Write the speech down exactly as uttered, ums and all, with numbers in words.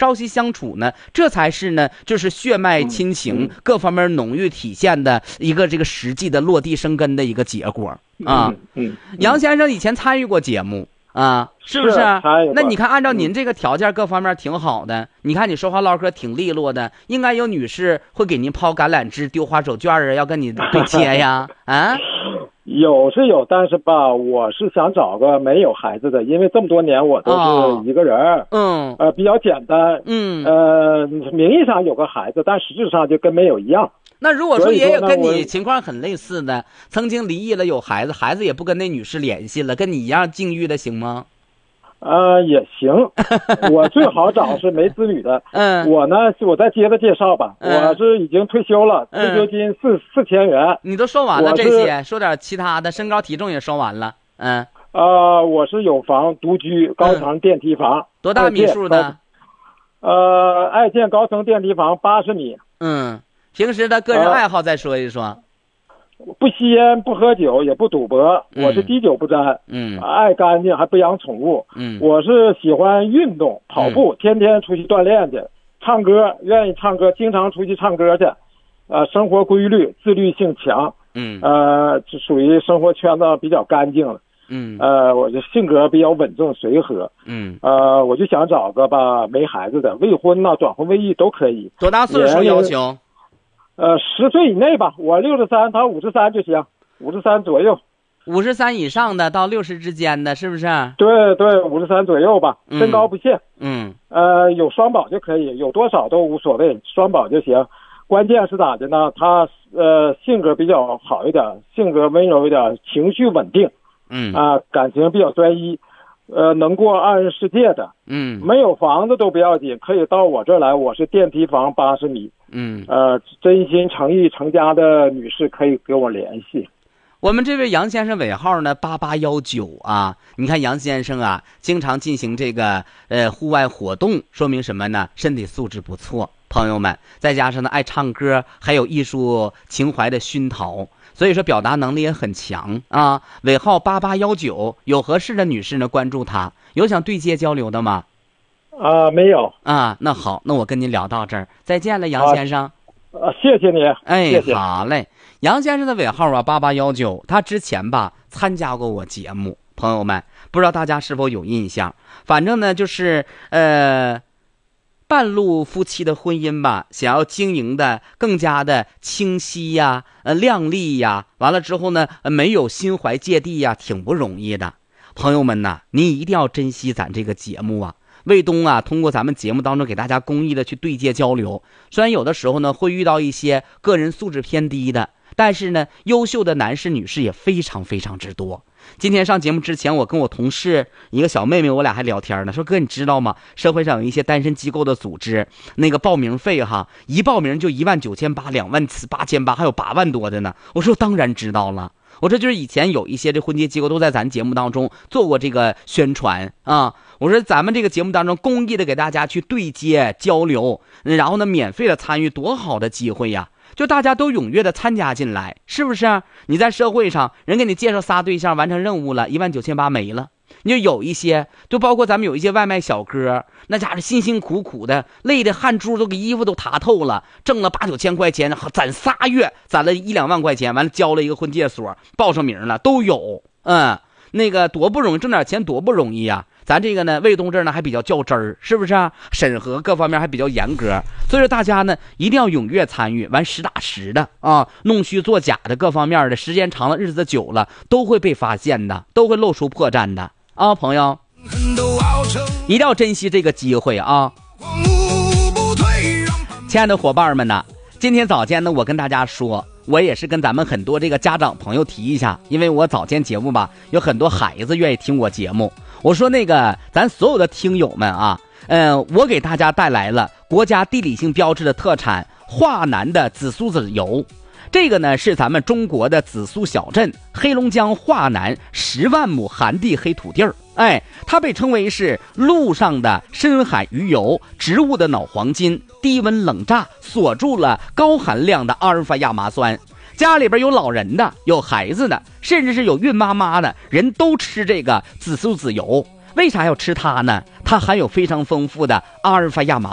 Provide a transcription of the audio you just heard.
朝夕相处呢，这才是呢就是血脉亲情、嗯、各方面浓郁体现的一个这个实际的落地生根的一个结果啊。 嗯嗯嗯、 杨先生以前参与过节目啊，是不是？那你看按照您这个条件各方面挺好的、嗯、你看你说话唠嗑挺利落的，应该有女士会给您抛橄榄枝丢花手绢啊，要跟你对接呀啊。 有是有，但是吧，我是想找个没有孩子的，因为这么多年我都是一个人，哦、 嗯， 呃，比较简单， 嗯， 呃，名义上有个孩子，但实质上就跟没有一样。 那如果说也有跟你情况很类似的，曾经离异了有孩子，孩子也不跟那女士联系了，跟你一样境遇的行吗？ 呃，也行，我最好找是没子女的。 嗯， 我呢，我再接着介绍吧。嗯、我是已经退休了，退休金四四千元。 你都说完了这些，说点其他的，身高体重也说完了。嗯， 呃，我是有房独居，高层电梯房。嗯、 多大米数的？ 呃，爱建高层电梯房八十米。 嗯，平时的个人爱好再说一说。呃不吸烟，不喝酒，也不赌博， 嗯、 我是滴酒不沾。 嗯， 爱干净，还不养宠物。 嗯， 我是喜欢运动，跑步，嗯、天天出去锻炼去，唱歌，愿意唱歌，经常出去唱歌去。呃，生活规律，自律性强。 嗯， 呃，属于生活圈子比较干净了。 嗯， 呃，我就性格比较稳重随和。 嗯， 呃，我就想找个吧没孩子的，未婚呐，转婚未育都可以。 多大岁数要求？ 呃，十岁以内吧，我六十三，他五十三就行，五十三左右。 五十三以上的到六十之间的，是不是？ 对对，五十三左右吧，身高不限。 嗯。 呃，有双保就可以，有多少都无所谓，双保就行。关键是咋的呢？他呃性格比较好一点，性格温柔一点，情绪稳定。 嗯。 啊、呃，感情比较专一。呃，能过二人世界的， 嗯， 没有房子都不要紧，可以到我这儿来，我是电梯房八十米， 嗯， 呃，真心诚意成家的女士可以跟我联系。 我们这位杨先生尾号呢八八一九啊，你看杨先生啊，经常进行这个呃户外活动，说明什么呢？身体素质不错，朋友们，再加上呢爱唱歌，还有艺术情怀的熏陶。所以说表达能力也很强啊，尾号八八一九，有合适的女士呢关注他，有想对接交流的吗？ 啊、呃，没有啊，那好，那我跟您聊到这儿，再见了，杨先生。 啊，谢谢你， 哎， 谢谢好嘞。杨先生的尾号啊八八一九，他之前吧参加过我节目，朋友们，不知道大家是否有印象？反正呢就是呃。半路夫妻的婚姻吧，想要经营的更加的清晰呀、呃亮丽呀，完了之后呢，没有心怀芥蒂呀，挺不容易的。朋友们呐，你一定要珍惜咱这个节目啊。卫东啊，通过咱们节目当中给大家公益的去对接交流，虽然有的时候呢会遇到一些个人素质偏低的，但是呢，优秀的男士女士也非常非常之多。今天上节目之前，我跟我同事一个小妹妹，我俩还聊天呢，说哥你知道吗？社会上有一些单身机构的组织，那个报名费哈，一报名就一万九千八、两万八千八，还有八万多的呢。我说当然知道了，我说就是以前有一些这婚介机构都在咱节目当中做过这个宣传啊。我说咱们这个节目当中公益的给大家去对接交流，然后呢免费的参与，多好的机会呀！就大家都踊跃的参加进来，是不是？你在社会上人给你介绍仨对象，完成任务了，一万九千八没了。你就有一些，就包括咱们有一些外卖小哥，那家伙辛辛苦苦的，累的汗珠都给衣服都塌透了，挣了八九千块钱，攒仨月攒了一两万块钱，完了交了一个婚介所，报上名了，都有。嗯，那个多不容易，挣点钱多不容易呀、啊。咱这个呢，卫东这儿呢还比较较真儿，是不是啊？审核各方面还比较严格，所以说大家呢一定要踊跃参与，完实打实的啊，弄虚作假的各方面的，时间长了，日子久了，都会被发现的，都会露出破绽的啊，朋友，一定要珍惜这个机会啊！亲爱的伙伴们呢，今天早间呢，我跟大家说。我也是跟咱们很多这个家长朋友提一下，因为我早间节目吧，有很多孩子愿意听我节目。我说那个咱所有的听友们啊，嗯、呃，我给大家带来了国家地理性标志的特产华南的紫苏籽油。这个呢是咱们中国的紫苏小镇，黑龙江华南十万亩寒地黑土地儿。哎，它被称为是陆上的深海鱼油，植物的脑黄金，低温冷榨锁住了高含量的阿尔法亚麻酸。家里边有老人的，有孩子的，甚至是有孕妈妈的人都吃这个紫苏籽油。为啥要吃它呢？它含有非常丰富的阿尔法亚麻